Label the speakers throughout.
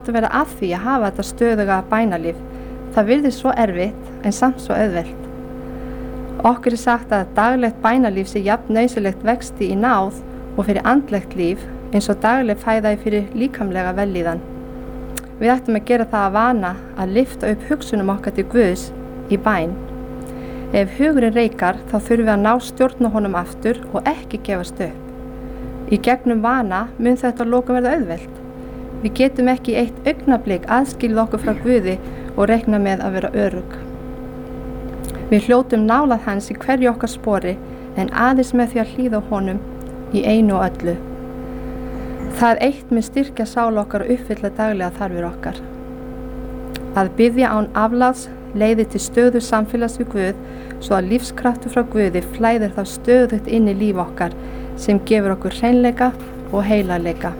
Speaker 1: látum vera að því að hafa þetta stöðuga bænalíf. Það virðist svo erfitt en samt svo auðvelt. Okkur sagt að daglegt bænalíf sé jafn nauðsynlegt vexti í náð og fyrir andlegt líf eins og dagleg fæði fyrir líkamlega vellíðan. Við ættum að gera það að vana að lyfta upp hugsunum okkar til Guðs í bæn. Ef hugurinn reikar þá þurfum við að ná stjórn á honum aftur og ekki gefast upp. Í gegnum vana mun þetta að lokum verða auðvelt. Við getum ekki í eitt augnablik aðskilið okkur frá Guði og reikna með að vera örugg. Við hljótum nálað hans í hverju okkar spori en aðeins með því að hlýða á honum í einu og öllu. Það eitt mun styrkja sál okkar og uppfylla daglega þarfir okkar. Að biðja án afláts leiðir til stöðu samfélags við Guð svo að lífskraftur frá Guði flæðir þá stöðugt inn í líf okkar sem gefur okkur hreinleika og heilaleika.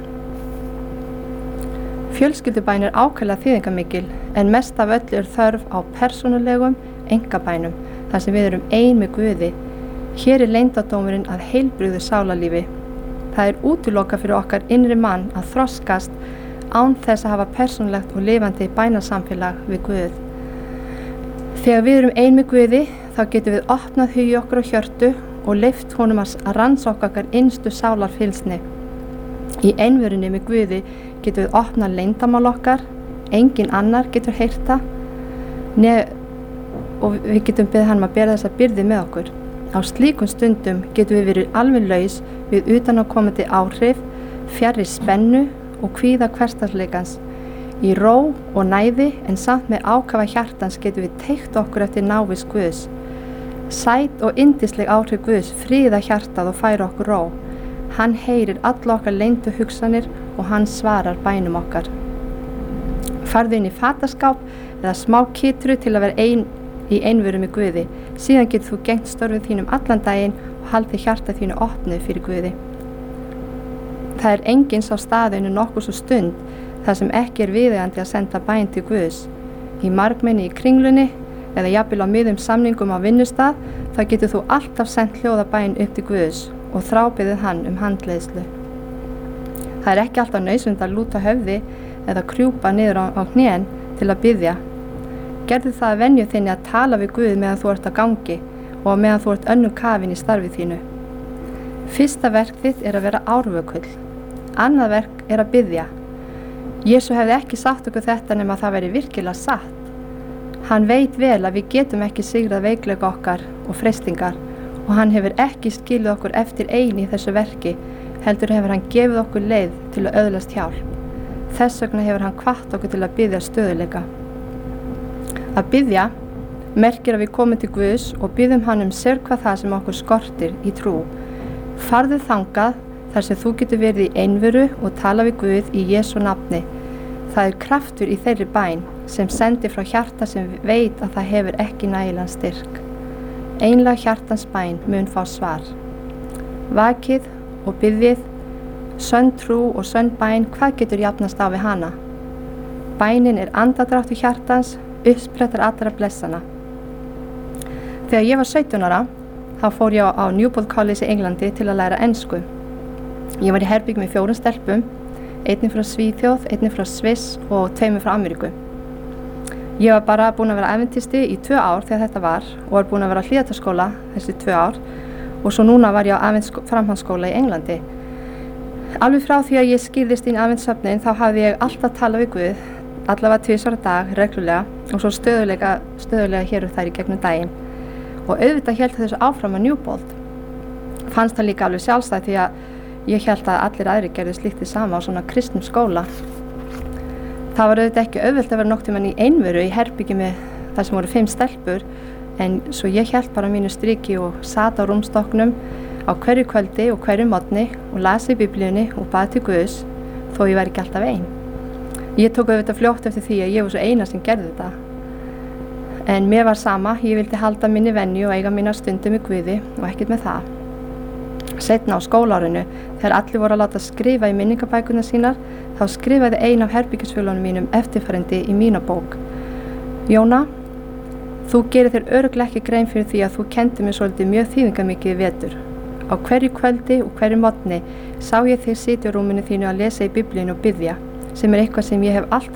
Speaker 1: Fjölskyldubæn er ákaflega þýðingarmikil en mest af öllu er þörf á persónulegum einkabænum þar sem við erum ein með Guði. Hér er leyndardómurinn að heilbrigðu sálarlífi. Það er útilokað fyrir okkar innri mann að þroskast án þess að hafa persónulegt og lifandi bænasamfélag við Guð. Þegar við erum ein með Guði þá getum við opnað hugi okkur og hjörtu og leyft honum að rannsókna okkar innstu sálarfylgsni. Í einverunni með Guði getum við opnað leyndamál okkar, engin annar getur heyrt það og við getum beðið hann að bera þessa byrði með okkur. Á slíkum stundum getum við verið alveg laus við utanaðkomandi áhrif, fjarri spennu og kvíða hversdagsleikans. Í ró og næði en samt með ákafa hjartans getum við teygt okkur eftir návist Guðs. Sæt og yndisleg áhrif Guðs fríða hjartað og færa okkur ró. Hann heyrir alla okkar leyndu hugsanir og hann svarar bænum okkar. Farðu inn í fataskáp eða smá kitru til að vera í einveru með Guði. Síðan getur þú gegnt störfum þínum allan daginn og haldið hjarta þínu opnu fyrir Guði. Það er enginn sá staðinu nokkuð svo stund þar sem ekki er viðeigandi að senda bæn til Guðs. Í margmenni í kringlunni eða jafnvel á miðum samningum á vinnustað þá getur þú alltaf sendt hljóðabæn upp til Guðs og þrábeðið hann handleiðslu. Það er ekki alltaf nauðsynlegt að lúta höfði eða krjúpa niður á hnén til að biðja. Gerðu það að venju þinni að tala við Guð meðan þú ert á gangi og meðan þú ert önnum kafin í starfi þínu. Fyrsta verk þitt er að vera árvökull. Annað verk er að biðja. Jesú hefði ekki sagt okkur þetta nema það væri virkilega satt. Hann veit vel að við getum ekki sigrað veikleika okkar og freistingar og hann hefur ekki skilið okkur eftir ein í þessu verki, heldur hefur hann gefið okkur leið til að öðlast hjálp. Þess vegna hefur hann hvatt okkur til að biðja stöðuleika. Að biðja merkir að við komum til Guðs og biðjum hann sérhvað það sem okkur skortir í trú. Farðu þangað þar sem þú getur verið í einveru og tala við Guð í Jesú nafni. Það er kraftur í þeirri bæn sem sendir frá hjarta sem veit að það hefur ekki nægilegan styrk. Einlega hjartans bæn mun fá svar. Vakið og biðjið, sönn trú og sönn bæn, hvað getur jafnast á við hana? Bænin er andadráttur hjartans, uppsprettar allra blessana. Þegar ég var 17 ára, þá fór ég á Newport College í Englandi til að læra ensku. Ég var í herbygg með 4 stelpum, einni frá Svíþjóð, einni frá Sviss og 2 frá Ameríku. Ég var bara búin að vera æventisti í 2 ár þegar þetta var og var búin að vera á hlíðarskóla þessi 2 ár og svo núna var ég á framhaldsskóla í Englandi. Alveg frá því að ég skýrðist inn í aðventssöfnin þá hafði ég alltaf talað við Guð, allavega 2 á dag, reglulega og svo stöðulega hér og þær í gegnum daginn. Og auðvitað hélt þessu áfram á Newport. Fannst það líka alveg sjálfstætt því að ég hélt að allir aðrir gerðu slíkt hið sama á svona kristnum skóla. Það var auðvitað ekki auðvelt að vera nokktímann í einveru í herbyggi með þar sem voru 5 stelpur en svo ég hélt bara mínu striki og sat á rúmstokknum á hverju kvöldi og hverju morgni og las í Biblíunni og bað til Guðs þó ég var ekki alltaf ein. Ég tók auðvitað fljótt eftir því að ég var svo eina sem gerði þetta. En mér var sama, ég vildi halda minni venju og eiga mína stundu með Guði og ekkert með það. Seinna á skólaárinu, þegar allir voru að láta skrifa í minningabækurnar sínar, þá skrifaði ein af herbyggisfélunum mínum eftirfarandi í mína bók. Jóna, þú gerir þér örugglega ekki grein fyrir því að þú kenndi mér svolítið mjög þýðingarmikið í vetur. Á hverju kvöldi og hverju morgni sá ég þig sitja á rúminu þínu að lesa í Biblíunni og biðja, sem er eitthvað sem ég hef alltaf